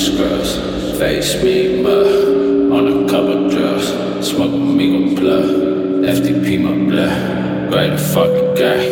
scrubs. Face me, on a couple drugs. Smoke amigo blood. FTP my blood. Right the fucking guy.